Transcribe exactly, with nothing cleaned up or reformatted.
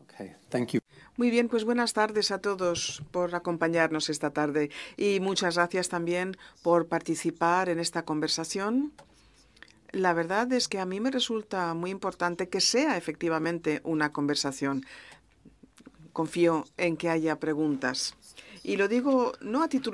Okay, thank you. Muy bien, pues buenas tardes a todos por acompañarnos esta tarde y muchas gracias también por participar en esta conversación. La verdad es que a mí me resulta muy importante que sea efectivamente una conversación. Confío en que haya preguntas. Y lo digo no a título